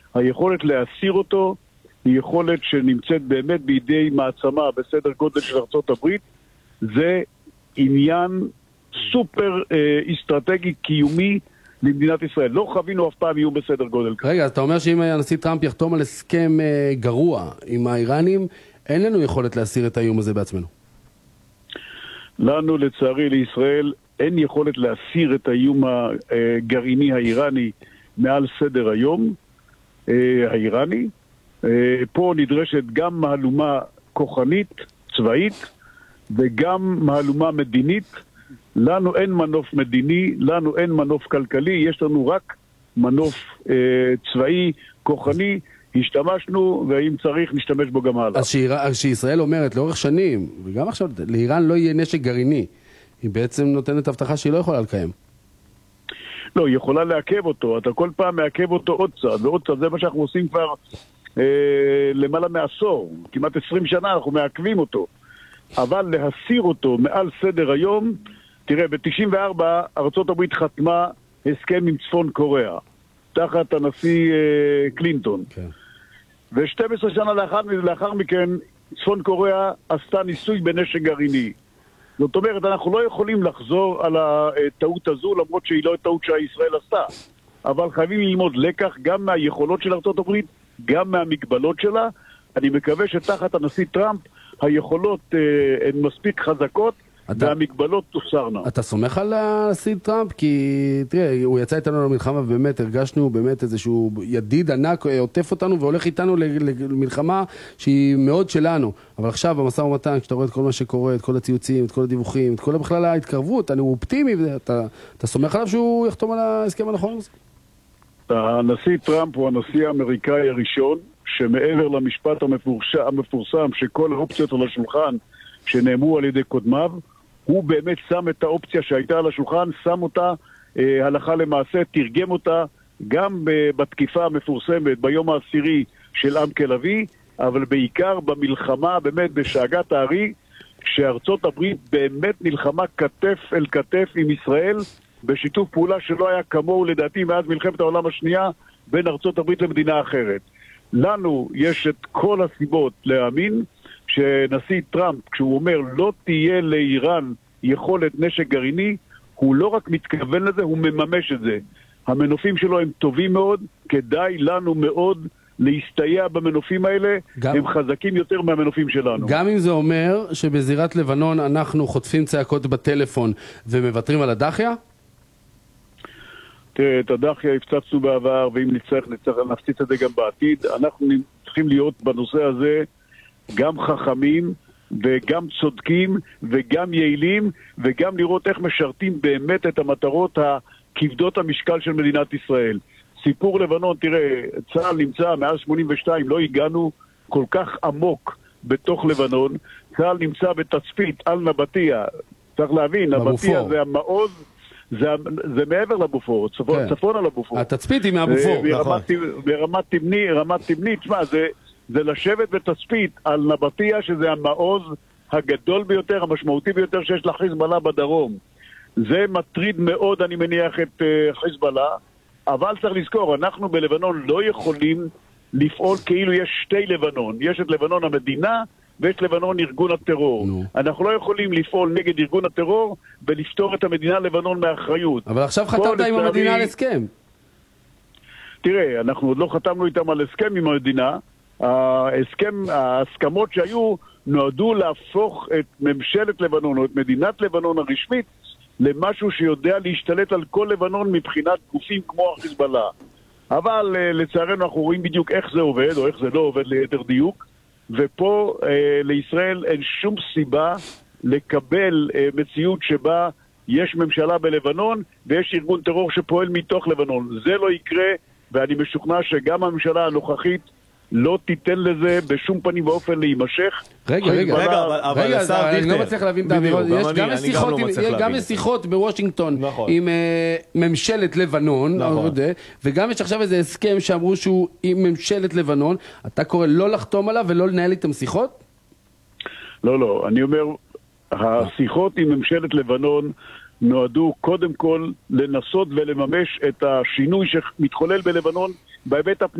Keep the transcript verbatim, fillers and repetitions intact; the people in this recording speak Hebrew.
היכולת להסיר אותו היא יכולת שנמצאת באמת בידי מעצמה בסדר גודל של ארצות הברית. זה עניין סופר אה, אסטרטגי קיומי למדינת ישראל. לא חווינו אף פעם איום בסדר גודל כזה. רגע, אז אתה אומר שאם הנשיא טראמפ יחתום על הסכם אה, גרוע עם האיראנים, אין לנו יכולת להסיר את האיום הזה בעצמנו? לנו, לצערי, לישראל, אין יכולת להסיר את האיום הגרעיני האיראני מעל סדר היום האיראני. פה נדרשת גם מהלומה כוחנית, צבאית, וגם מהלומה מדינית. לנו אין מנוף מדיני, לנו אין מנוף כלכלי, יש לנו רק מנוף צבאי, כוחני. השתמשנו, ואם צריך נשתמש בו גם הלאה. אז שישראל אומרת לאורך שנים, וגם עכשיו, לאיראן לא יהיה נשק גרעיני, היא בעצם נותנת הבטחה שהיא לא יכולה לקיים. לא, היא יכולה לעכב אותו, אתה כל פעם מעכב אותו עוד צעד, ועוד צעד, זה מה שאנחנו עושים כבר אה, למעלה מעשור, כמעט עשרים שנה אנחנו מעכבים אותו, אבל להסיר אותו מעל סדר היום, תראה, ב-תשעים וארבע ארצות הברית חתמה הסכם עם צפון קוריאה, תחת הנשיא אה, קלינטון. כן. ו-שתים עשרה שנה לאחר, לאחר מכן, צפון קוריאה עשתה ניסוי בנשק גרעיני. זאת אומרת, אנחנו לא יכולים לחזור על הטעות הזו, למרות שהיא לא טעות שישראל עשתה. אבל חייבים ללמוד לקח גם מהיכולות של ארצות הברית, גם מהמגבלות שלה. אני מקווה שתחת הנשיא טראמפ, היכולות אה, הן מספיק חזקות, אתה, והמגבלות תוסרנה. אתה סומך על הנשיא טראמפ? כי תראה, הוא יצא איתנו למלחמה ובאמת הרגשנו באמת איזשהו ידיד ענק, עוטף אותנו והולך איתנו למלחמה שהיא מאוד שלנו. אבל עכשיו במשא ומתן, כשאתה רואה את כל מה שקורה, את כל הציוצים, את כל הדיווחים, את כל בכלל ההתקרבות, אני אופטימי, אתה, אתה סומך עליו שהוא יחתום על ההסכם הנכון הזה? הנשיא טראמפ הוא הנשיא האמריקאי הראשון, שמעבר למשפט המפורסם, המפורסם שכל האופציות על השולחן שנאמרו על ידי קודמיו, הוא באמת שם את האופציה שהייתה על השולחן, שם אותה אה, הלכה למעשה, תרגם אותה גם בתקיפה המפורסמת ביום העשירי של עם כלבי, אבל בעיקר במלחמה, באמת בשאגת הארי, שארצות הברית באמת נלחמה כתף אל כתף עם ישראל, בשיתוף פעולה שלא היה כמוהו לדעתי מאז מלחמת העולם השנייה, בין ארצות הברית למדינה אחרת. לנו יש את כל הסיבות להאמין, שנשיא טראמפ, כשהוא אומר לא תהיה לאיראן יכולת נשק גרעיני, הוא לא רק מתכוון לזה, הוא מממש את זה. המנופים שלו הם טובים מאוד, כדאי לנו מאוד להסתייע במנופים האלה, גם, הם חזקים יותר מהמנופים שלנו. גם אם זה אומר שבזירת לבנון אנחנו חוטפים צעקות בטלפון ומוותרים על הדחיה? תראה, את הדחיה הפצצנו בעבר, ואם נצטרך, נצטרך להפציץ את זה גם בעתיד. אנחנו צריכים להיות בנושא הזה גם חכמים וגם צודקים וגם יעילים, וגם לראות איך משרתים באמת את המטרות הכבדות המשקל של מדינת ישראל. סיפור לבנון, תראה, צה"ל נמצא מאז שמונים ושתיים, לא הגענו כל כך עמוק בתוך לבנון. צה"ל נמצא בתצפית על נבטיה, צריך להבין, נבטיה זה המעוז, זה, זה מעבר לבופור, צפון, כן. צפון על הבופור. התצפית היא מהבופור, נכון. ברמת תמני, רמת תמני, תשמע, זה, זה לשבת בתצפית על נבטיה, שזה המעוז הגדול ביותר, המשמעותי ביותר שיש לחיזבאללה בדרום. זה מטריד מאוד, אני מניח, את uh, חיזבאללה, אבל צריך לזכור, אנחנו בלבנון לא יכולים לפעול כאילו יש שתי לבנון. יש את לבנון המדינה, ויש לבנון ארגון הטרור. No. אנחנו לא יכולים לפעול נגד ארגון הטרור ולפתור את המדינה לבנון מאחריות. אבל עכשיו חתמת עם המדינה על הסכם. תראה, אנחנו עוד לא חתמנו איתם על הסכם עם המדינה. ההסכם, ההסכמות שהיו נועדו להפוך את ממשלת לבנון או את מדינת לבנון הרשמית למשהו שיודע להשתלט על כל לבנון מבחינת גופים כמו החיזבאללה. אבל לצערנו אנחנו רואים בדיוק איך זה עובד או איך זה לא עובד ליתר דיוק. ופה אה, לישראל אין שום סיבה לקבל אה, מציאות שבה יש ממשלה בלבנון ויש ארגון טרור שפועל מתוך לבנון. זה לא יקרה, ואני משוכנע שגם הממשלה הנוכחית לא תיתן לזה בשום פנים ואופן להימשך. רגע, רגע, רגע, אבל אני לא מצליח להבין את האמירות. יש גם שיחות בוושינגטון עם ממשלת לבנון, וגם יש עכשיו איזה הסכם שאמרו שהוא עם ממשלת לבנון. אתה קורא לא לחתום עליו ולא לנהל איתם שיחות? לא, לא, אני אומר, השיחות עם ממשלת לבנון נועדו קודם כל לנסות ולממש את השינוי שמתחולל בלבנון בהיבט הפנימי.